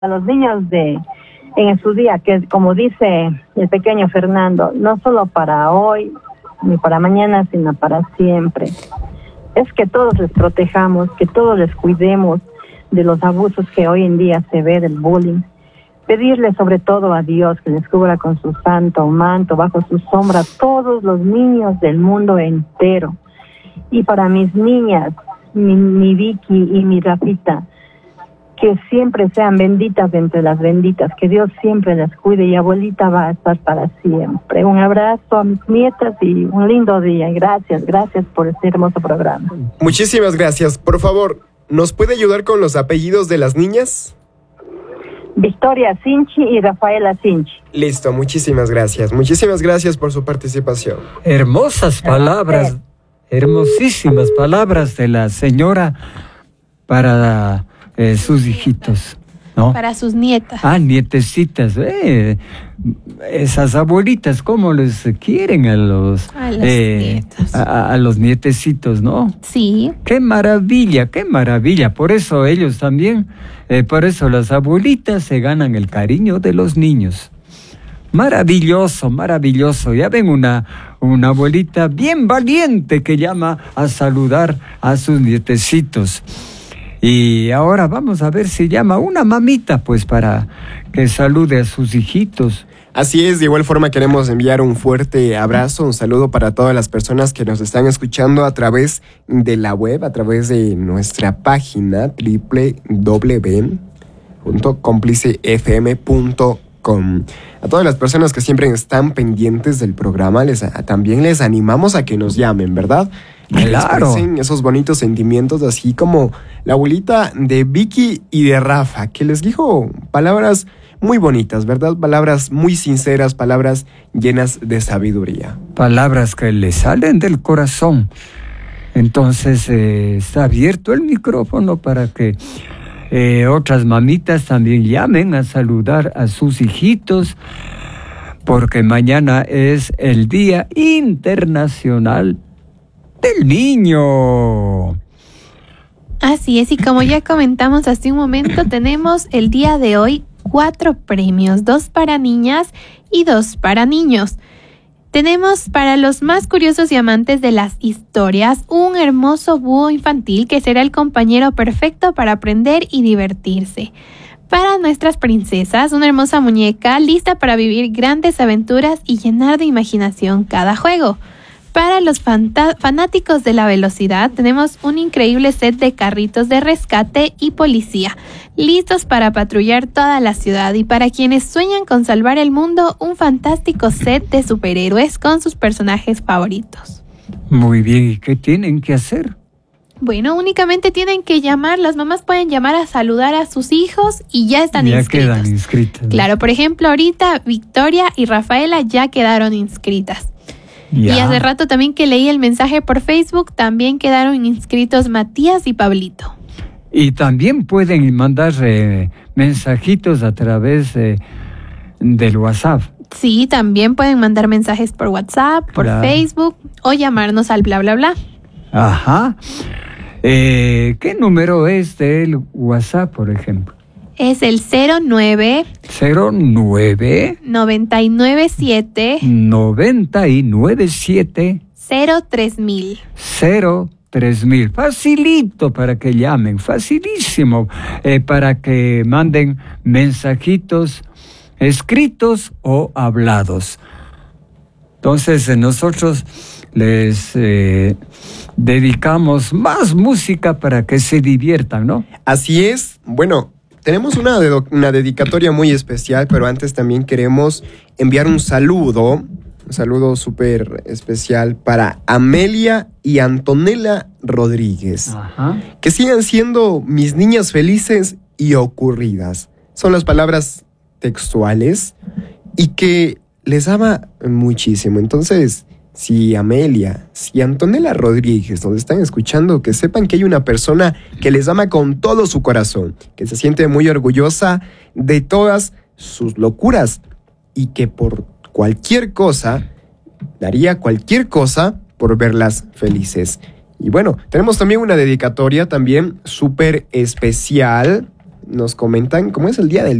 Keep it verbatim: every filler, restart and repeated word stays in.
a los niños de en su día, que como dice el pequeño Fernando, no solo para hoy ni para mañana, sino para siempre. Es que todos les protejamos, que todos les cuidemos de los abusos que hoy en día se ve, del bullying. Pedirle sobre todo a Dios que les cubra con su santo manto, bajo su sombra, todos los niños del mundo entero. Y para mis niñas, mi, mi Vicky y mi Rafita, que siempre sean benditas entre las benditas, que Dios siempre las cuide y abuelita va a estar para siempre. Un abrazo a mis nietas y un lindo día. Gracias, gracias por este hermoso programa. Muchísimas gracias. Por favor, ¿nos puede ayudar con los apellidos de las niñas? Victoria Sinchi y Rafaela Sinchi. Listo, muchísimas gracias. Muchísimas gracias por su participación. Hermosas palabras, hermosísimas palabras de la señora para eh, sus hijitos, ¿no? Para sus nietas. Ah, nietecitas, eh, esas abuelitas, ¿cómo les quieren a los, a, los eh, a, a los nietecitos, ¿no? Sí. Qué maravilla, qué maravilla. Por eso ellos también, eh, por eso las abuelitas se ganan el cariño de los niños. Maravilloso, maravilloso. Ya ven una, una abuelita bien valiente que llama a saludar a sus nietecitos. Y ahora vamos a ver si llama una mamita, pues, para que salude a sus hijitos. Así es, de igual forma queremos enviar un fuerte abrazo, un saludo para todas las personas que nos están escuchando a través de la web, a través de nuestra página doble u doble u doble u punto cómplice f m punto com. A todas las personas que siempre están pendientes del programa, les, a, también les animamos a que nos llamen, ¿verdad? Claro. Expresen esos bonitos sentimientos, así como la abuelita de Vicky y de Rafa, que les dijo palabras muy bonitas, ¿verdad? Palabras muy sinceras, palabras llenas de sabiduría. Palabras que le salen del corazón. Entonces eh, está abierto el micrófono para que eh, otras mamitas también llamen a saludar a sus hijitos, porque mañana es el Día Internacional del Niño. Así es, y como ya comentamos hace un momento, tenemos el día de hoy cuatro premios, dos para niñas y dos para niños. Tenemos para los más curiosos y amantes de las historias un hermoso búho infantil que será el compañero perfecto para aprender y divertirse. Para nuestras princesas, una hermosa muñeca lista para vivir grandes aventuras y llenar de imaginación cada juego. Para los fanta- fanáticos de la velocidad, tenemos un increíble set de carritos de rescate y policía, listos para patrullar toda la ciudad. Y para quienes sueñan con salvar el mundo, un fantástico set de superhéroes con sus personajes favoritos. Muy bien, ¿y qué tienen que hacer? Bueno, únicamente tienen que llamar, las mamás pueden llamar a saludar a sus hijos y ya están ya inscritos. Ya quedan inscritas. Claro, por ejemplo, ahorita Victoria y Rafaela ya quedaron inscritas. Ya. Y hace rato también que leí el mensaje por Facebook, también quedaron inscritos Matías y Pablito. Y también pueden mandar eh, mensajitos a través eh, del WhatsApp. Sí, también pueden mandar mensajes por WhatsApp, por Claro. Facebook o llamarnos al bla bla bla. Ajá. Eh, ¿Qué número es del WhatsApp, por ejemplo? Es el cero nueve cero nueve noventa y nueve siete noventa y nueve siete cero tres mil. cero tres mil. Facilito para que llamen, facilísimo eh, para que manden mensajitos escritos o hablados. Entonces eh, nosotros les eh, dedicamos más música para que se diviertan, ¿no? Así es. Bueno, tenemos una, de- una dedicatoria muy especial, pero antes también queremos enviar un saludo, un saludo súper especial para Amelia y Antonella Rodríguez. Ajá. Que sigan siendo mis niñas felices y ocurridas. Son las palabras textuales y que les ama muchísimo. Entonces, si Amelia, si Antonella Rodríguez nos están escuchando, que sepan que hay una persona que les ama con todo su corazón, que se siente muy orgullosa de todas sus locuras y que por cualquier cosa, daría cualquier cosa por verlas felices. Y bueno, tenemos también una dedicatoria también súper especial nos comentan cómo es el día del